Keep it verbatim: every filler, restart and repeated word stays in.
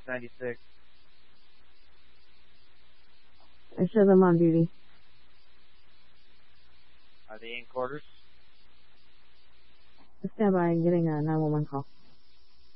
ninety-six. I show them on duty. Are they in quarters? Stand by, I'm getting a nine one one call.